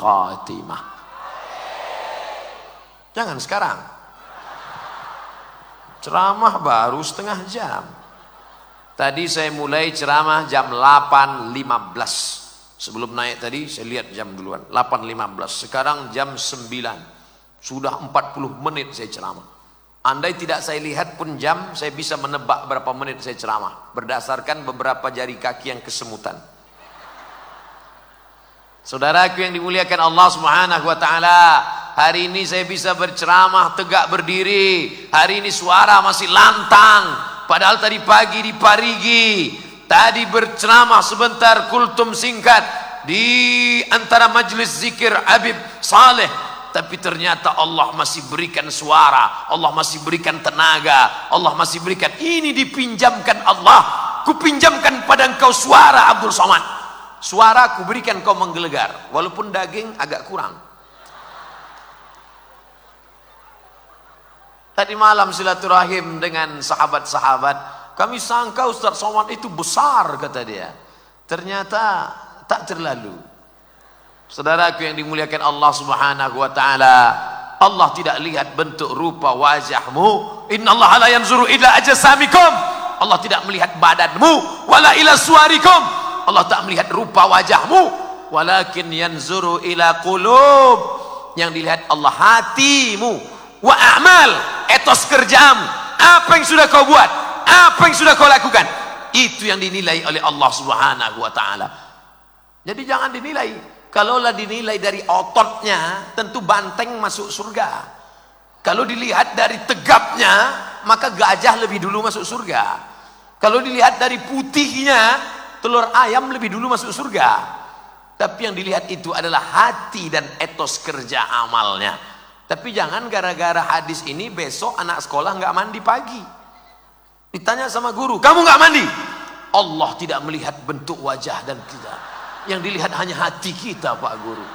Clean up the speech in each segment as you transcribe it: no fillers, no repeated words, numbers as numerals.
khatimah. Jangan sekarang. Ceramah baru setengah jam. Tadi saya mulai ceramah jam 8.15. Sebelum naik tadi saya lihat jam duluan, 8.15. Sekarang jam 9. Sudah 40 menit saya ceramah. Andai tidak saya lihat pun jam, saya bisa menebak berapa menit saya ceramah berdasarkan beberapa jari kaki yang kesemutan. Saudaraku yang dimuliakan Allah Subhanahu wa taala, hari ini saya bisa berceramah tegak berdiri. Hari ini suara masih lantang, padahal tadi pagi di Parigi tadi berceramah sebentar kultum singkat di antara majelis zikir Habib Saleh, tapi ternyata Allah masih berikan suara, Allah masih berikan tenaga, Allah masih berikan. Ini dipinjamkan Allah, kupinjamkan pada engkau suara Abdul Somad. Suara aku berikan kau menggelegar, walaupun daging agak kurang. Tadi malam silaturahim dengan sahabat-sahabat, kami sangka Ustaz Somad itu besar, kata dia. Ternyata tak terlalu. Saudaraku yang dimuliakan Allah Subhanahu wa taala, Allah tidak lihat bentuk rupa wajahmu. Innallaha la yanzuru ila ajsamikum. Allah tidak melihat badanmu, wala ila suwarikum. Allah tak melihat rupa wajahmu, walakin yanzuru ila qulub. Yang dilihat Allah hatimu, wa a'mal, etos kerjamu. Apa yang sudah kau buat, apa yang sudah kau lakukan, itu yang dinilai oleh Allah Subhanahu wa taala. Jadi jangan dinilai. Kalaulah dinilai dari ototnya, tentu banteng masuk surga. Kalau dilihat dari tegapnya, maka gajah lebih dulu masuk surga. Kalau dilihat dari putihnya, telur ayam lebih dulu masuk surga. Tapi yang dilihat itu adalah hati dan etos kerja amalnya. Tapi jangan gara-gara hadis ini besok anak sekolah nggak mandi pagi. Ditanya sama guru, kamu nggak mandi? Allah tidak melihat bentuk wajah dan kita. Yang dilihat hanya hati kita, Pak Guru.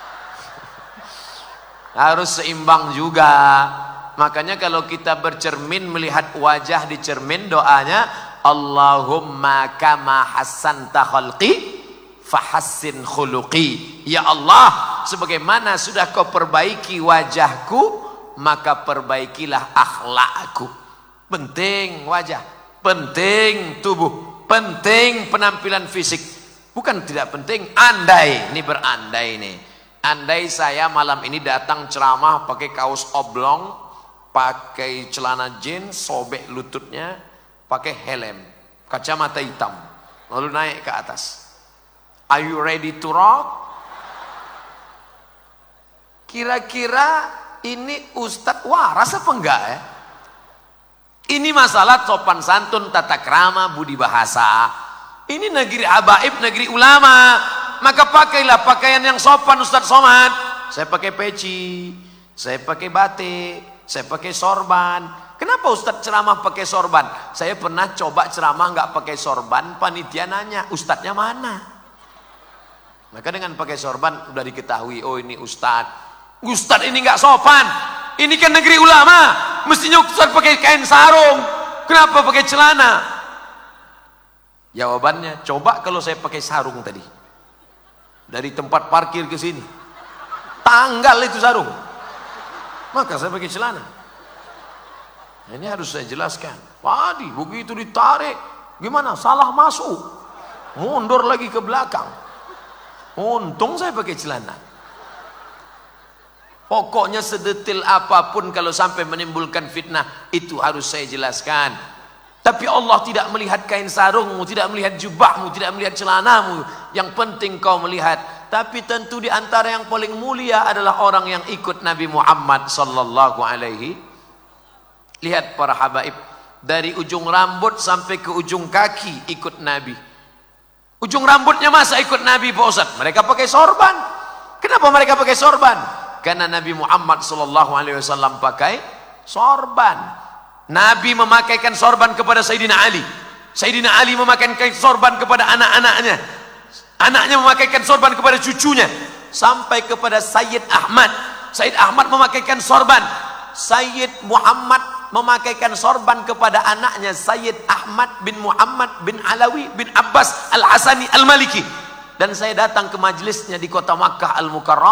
Harus seimbang juga. Makanya kalau kita bercermin melihat wajah di cermin, doanya Allahumma kama hassanta khalqi fahassin khuluqi. Ya Allah, sebagaimana sudah kau perbaiki wajahku, maka perbaikilah akhlakku. Penting wajah, penting tubuh, penting penampilan fisik. Bukan tidak penting, andai, ini berandai nih. Andai saya malam ini datang ceramah pakai kaos oblong, pakai celana jeans, sobek lututnya, pakai helm, kacamata hitam, lalu naik ke atas. Are you ready to rock? Kira-kira ini Ustadz waras apa enggak ya? Ini masalah sopan santun, tata krama, budi bahasa. Ini negeri habaib, negeri ulama. Maka pakailah pakaian yang sopan Ustadz Somad. Saya pakai peci, saya pakai batik, saya pakai sorban. Kenapa Ustadz ceramah pakai sorban? Saya pernah coba ceramah nggak pakai sorban, panitia nanya, Ustadznya mana? Maka dengan pakai sorban udah diketahui, oh ini Ustadz. Ustadz ini nggak sopan. Ini kan negeri ulama, mestinya Ustadz pakai kain sarung. Kenapa pakai celana? Jawabannya, coba kalau saya pakai sarung tadi, dari tempat parkir ke sini, tanggal itu sarung, maka saya pakai celana. Nah, ini harus saya jelaskan. Wadi, begitu ditarik, gimana? Salah masuk, mundur lagi ke belakang. Untung saya pakai celana. Pokoknya sedetil apapun kalau sampai menimbulkan fitnah, itu harus saya jelaskan. Tapi Allah tidak melihat kain sarungmu, tidak melihat jubahmu, tidak melihat celanamu. Yang penting kau melihat. Tapi tentu di antara yang paling mulia adalah orang yang ikut Nabi Muhammad sallallahu alaihi. Lihat para habaib, dari ujung rambut sampai ke ujung kaki ikut Nabi. Ujung rambutnya masa ikut Nabi Pak Ustaz? Mereka pakai sorban. Kenapa mereka pakai sorban? Karena Nabi Muhammad sallallahu alaihi wasallam pakai sorban. Nabi memakaikan sorban kepada Sayyidina Ali. Sayyidina Ali memakaikan sorban kepada anak-anaknya. Anaknya memakaikan sorban kepada cucunya. Sampai kepada Sayyid Ahmad. Sayyid Ahmad memakaikan sorban. Sayyid Muhammad memakaikan sorban kepada anaknya Sayyid Ahmad bin Muhammad bin Alawi bin Abbas Al-Hasani Al-Maliki. Dan saya datang ke majelisnya di kota Makkah Al-Mukarramah.